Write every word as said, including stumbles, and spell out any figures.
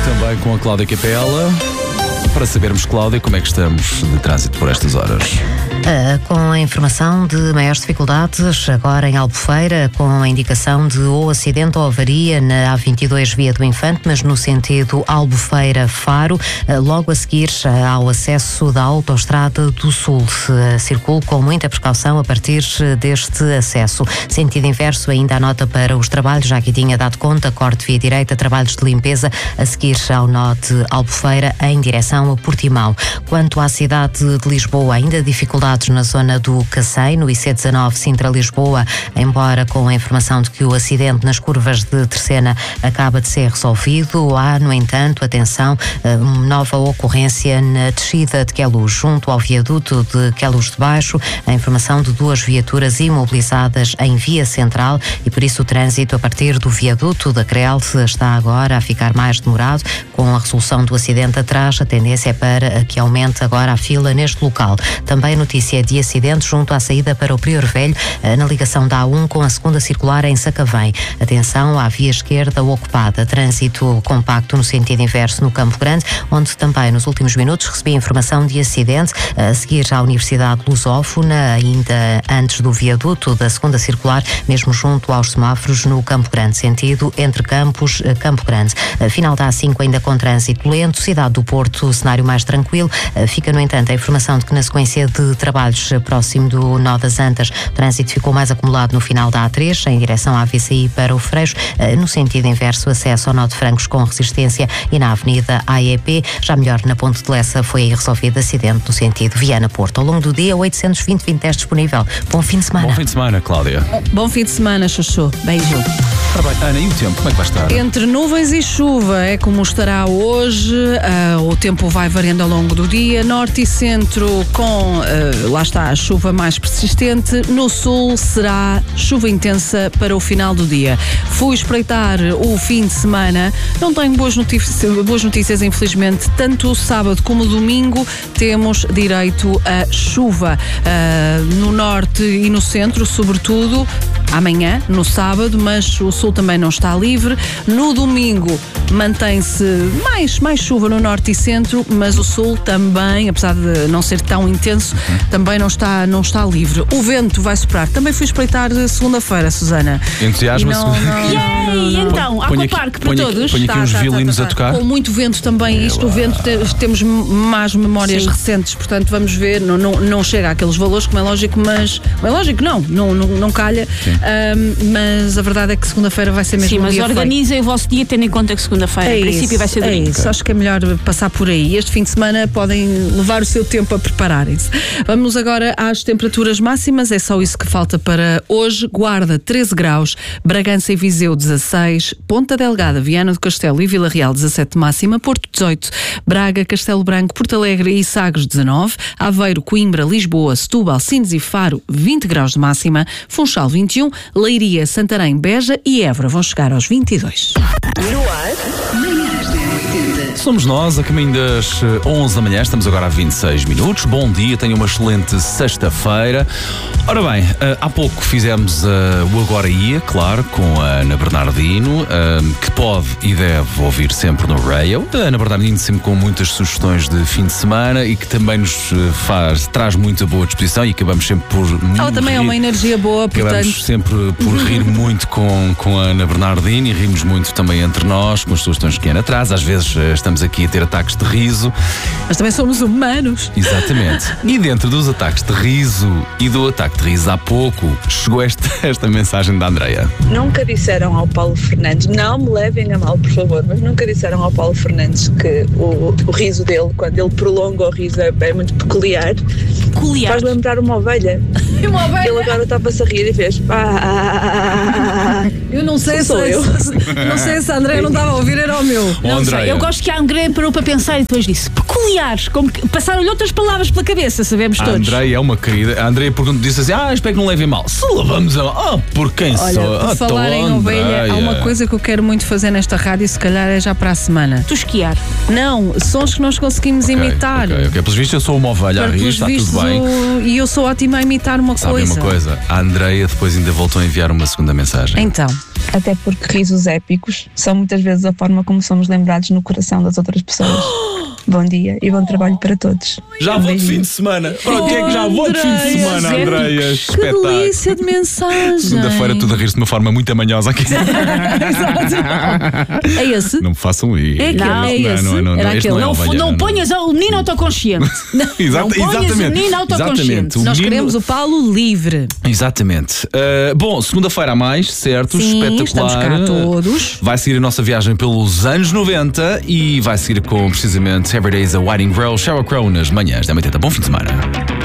também com a Cláudia Capela, para sabermos, Cláudia, como é que estamos de trânsito por estas horas. Uh, com a informação de maiores dificuldades agora em Albufeira, com a indicação de ou acidente ou avaria na A vinte e dois Via do Infante, mas no sentido Albufeira-Faro, uh, logo a seguir uh, ao acesso da Autostrada do Sul. Uh, circule com muita precaução a partir deste acesso. Sentido inverso, ainda a nota para os trabalhos, já que tinha dado conta, corte via direita, trabalhos de limpeza a seguir ao nó de Albufeira em direção a Portimão. Quanto à cidade de Lisboa, ainda dificuldades na zona do Cacém, no I C dezanove Sintra-Lisboa, embora com a informação de que o acidente nas curvas de Terceira acaba de ser resolvido. Há, no entanto, atenção, uma nova ocorrência na descida de Queluz, junto ao viaduto de Queluz de Baixo, a informação de duas viaturas imobilizadas em via central e por isso o trânsito a partir do viaduto da Crel está agora a ficar mais demorado. Com a resolução do acidente atrás, a tendência é para que aumente agora a fila neste local. Também notícia de acidente junto à saída para o Prior Velho, na ligação da A um com a segunda circular em Sacavém. Atenção à via esquerda ocupada. Trânsito compacto no sentido inverso no Campo Grande, onde também nos últimos minutos recebi informação de acidente a seguir à Universidade Lusófona, ainda antes do viaduto da segunda circular, mesmo junto aos semáforos no Campo Grande, sentido entre Campos, Campo Grande. Final da A cinco ainda com trânsito lento. Cidade do Porto, cenário mais tranquilo. Fica, no entanto, a informação de que na sequência de trabalhos próximo do nó das Antas, o trânsito ficou mais acumulado no final da A três, em direção à A V C I para o Freixo, no sentido inverso, acesso ao nó de Francos com resistência e na Avenida A E P. Já melhor na Ponte de Lessa, foi resolvido acidente no sentido Viana-Porto. Ao longo do dia, oitocentos e vinte vinte disponível. Bom fim de semana. Bom fim de semana, Cláudia. Bom fim de semana, Chuchu. Beijo. Ora bem, Ana, e o tempo, como é que vai estar? Entre nuvens e chuva é como estará hoje. Uh, o tempo vai variando ao longo do dia. Norte e centro com, uh, lá está, a chuva mais persistente. No sul será chuva intensa para o final do dia. Fui espreitar o fim de semana. Não tenho boas notícias, boas notícias, infelizmente. Tanto o sábado como o domingo temos direito a chuva. Uh, no norte e no centro, sobretudo. Amanhã, no sábado, mas o sul também não está livre. No domingo mantém-se mais, mais chuva no norte e centro, mas o sul também, apesar de não ser tão intenso, uhum. também não está, não está livre. O vento vai soprar. Também fui espreitar segunda-feira, Susana. Entusiasmo. Não, não, não, Yay! não, não. Então, aquapark para ponho todos. Aqui, ponho aqui Tá, uns tá, violinos tá, tá, a tocar. Com muito vento também. Isto, o vento, te, temos más memórias Sim. recentes, portanto vamos ver. Não, não, não chega àqueles valores, como é lógico, mas. Como é lógico, não. Não, não, não calha. Um, mas a verdade é que segunda-feira vai ser mesmo Sim, um mas dia organizem feio. o vosso dia tendo em conta que segunda-feira, É em princípio, isso, vai ser é domingo. isso. Acho que é melhor passar por aí. Este fim de semana podem levar o seu tempo a prepararem-se. Vamos agora às temperaturas máximas. É só isso que falta para hoje. Guarda treze graus, Bragança e Viseu dezasseis, Ponta Delgada, Viana do Castelo e Vila Real dezassete máxima, Porto dezoito, Braga, Castelo Branco, Porto Alegre e Sagres dezanove, Aveiro, Coimbra, Lisboa, Setúbal, Sines e Faro vinte graus de máxima, Funchal vinte e um, Leiria, Santarém, Beja e Évora vão chegar aos vinte e dois. Somos nós, a caminho das onze da manhã, estamos agora a vinte e seis minutos. Bom dia, tenha uma excelente sexta-feira. Ora bem, há pouco fizemos uh, o Agora Ia, claro, com a Ana Bernardino, uh, que pode e deve ouvir sempre no Radio. A Ana Bernardino sempre com muitas sugestões de fim de semana e que também nos faz, traz muita boa disposição e acabamos sempre por... Ela também rir, é uma energia boa, portanto... Acabamos sempre por rir muito com, com a Ana Bernardino e rimos muito também entre nós, com as sugestões que a Ana traz. Às vezes estamos aqui a ter ataques de riso. Mas também somos humanos. Exatamente. E dentro dos ataques de riso e do ataque de riso há pouco, chegou esta, esta mensagem da Andreia. Nunca disseram ao Paulo Fernandes, não me levem a mal, por favor, mas nunca disseram ao Paulo Fernandes que o, o riso dele, quando ele prolonga o riso, é, é muito peculiar. Peculiar. Faz lembrar uma ovelha. Uma ovelha? Ele agora estava-se a rir e fez... Eu não sei Sou se, eu. não sei se a Andréia não estava a ouvir, era o meu. Oh, Não Andreia. sei, eu gosto que a André parou para pensar e depois disse peculiares, como que passaram-lhe outras palavras pela cabeça, sabemos A todos. Andreia é uma querida. A Andreia pergunta, disse assim: Ah, espero que não levem mal. Se levamos a mal. Oh, por quem Olha, sou? por Ah, falar em ovelha, há uma coisa que eu quero muito fazer nesta rádio, se calhar é já para a semana. Tu esquiar. Não, sons que nós conseguimos Ok, imitar. ok, ok. Pelos vistos, eu sou uma ovelha a Para rir, pelos está vistos, tudo bem. o- E eu sou ótima a imitar uma Sabe coisa. uma coisa? A Andreia depois ainda voltou a enviar uma segunda mensagem. Então, até porque risos épicos são muitas vezes a forma como somos lembrados no coração das outras pessoas. Bom dia e bom trabalho para todos. Já Um vou de beijinho. fim de semana. Pronto, é que já vou de fim de semana, Andreia, Andreia. Que Espetáculo. delícia de mensagem. Segunda-feira, tudo a rir-se de uma forma muito amanhosa aqui. É esse? Não me façam isso. É aquele, não, é esse? Não, não, não, Era este aquele. não é Não, o Valha, não não. ponhas o menino autoconsciente. Exato, não ponhas exatamente. o menino autoconsciente. Exatamente. O Nós menino- queremos o Paulo livre. Exatamente. Uh, bom, segunda-feira a mais, certo? Sim, Espetacular. estamos cá todos. Vai seguir a nossa viagem pelos anos noventa e vai seguir com precisamente Every Day's a Whiting Girl, Sheryl Crow nas manhãs da oitenta. Bom fim de semana.